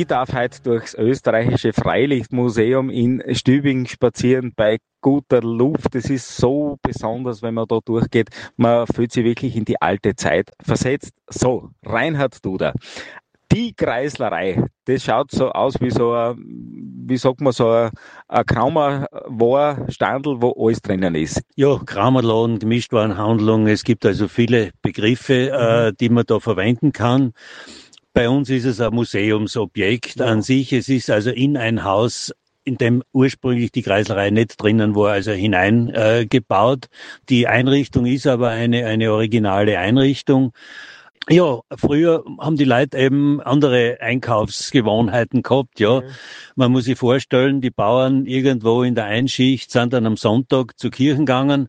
Ich darf heute durchs österreichische Freilichtmuseum in Stübingen spazieren bei guter Luft. Es ist so besonders, wenn man da durchgeht. Man fühlt sich wirklich in die alte Zeit versetzt. So, Reinhard Duder. Die Kreislerei, das schaut so aus wie so ein, wie sagt man, so ein Kramer-War-Standel, wo alles drinnen ist. Ja, Kramerladen, Gemischtwarenhandlung, es gibt also viele Begriffe, die man da verwenden kann. Bei uns ist es ein Museumsobjekt an sich. Es ist also in ein Haus, in dem ursprünglich die Kreislerei nicht drinnen war, also hineingebaut. Die Einrichtung ist aber eine originale Einrichtung. Ja, früher haben die Leute eben andere Einkaufsgewohnheiten gehabt, ja. Man muss sich vorstellen, die Bauern irgendwo in der Einschicht sind dann am Sonntag zur Kirche gegangen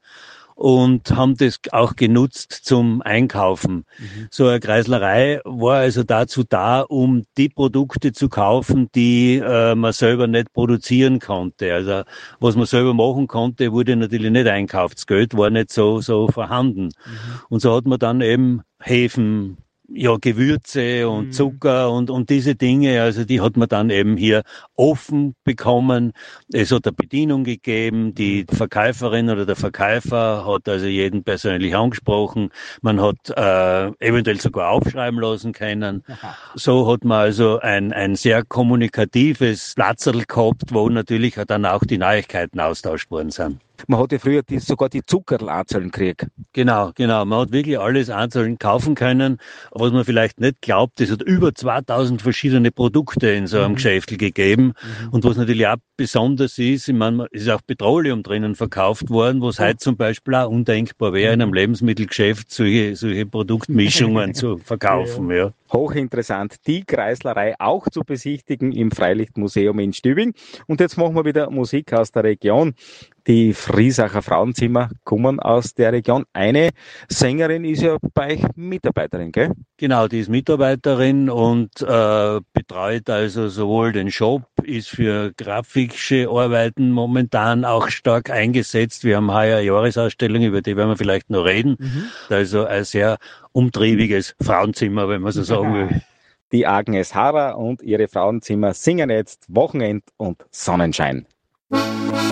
und haben das auch genutzt zum Einkaufen. So eine Kreislerei war also dazu da, um die Produkte zu kaufen, die man selber nicht produzieren konnte. Also was man selber machen konnte, wurde natürlich nicht einkauft. Das Geld war nicht so vorhanden. Und so hat man dann eben Hefen, ja, Gewürze und Zucker und diese Dinge, also die hat man dann eben hier offen bekommen. Es hat eine Bedienung gegeben, die Verkäuferin oder der Verkäufer hat also jeden persönlich angesprochen. Man hat eventuell sogar aufschreiben lassen können. So hat man also ein sehr kommunikatives Platzerl gehabt, wo natürlich dann auch die Neuigkeiten austauscht worden sind. Man hat ja früher sogar die Zuckerl einzeln gekriegt. Genau. Man hat wirklich alles einzeln kaufen können. Was man vielleicht nicht glaubt, es hat über 2000 verschiedene Produkte in so einem Geschäft gegeben. Und was natürlich auch besonders ist, ich meine, es ist auch Petroleum drinnen verkauft worden, was heute zum Beispiel auch undenkbar wäre, in einem Lebensmittelgeschäft solche Produktmischungen zu verkaufen. Ja. Hochinteressant, die Kreislerei auch zu besichtigen im Freilichtmuseum in Stübingen. Und jetzt machen wir wieder Musik aus der Region. Die Friesacher Frauenzimmer kommen aus der Region. Eine Sängerin ist ja bei euch Mitarbeiterin, gell? Genau, die ist Mitarbeiterin und betreut also sowohl den Shop, ist für grafische Arbeiten momentan auch stark eingesetzt. Wir haben heuer eine Jahresausstellung, über die werden wir vielleicht noch reden. Also ein sehr umtriebiges Frauenzimmer, wenn man so sagen will. Die Agnes Harrer und ihre Frauenzimmer singen jetzt Wochenend und Sonnenschein.